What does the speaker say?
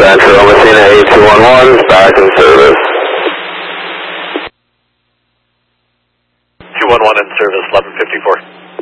Central, Messina 8211, back in service. 211 in service, 1154.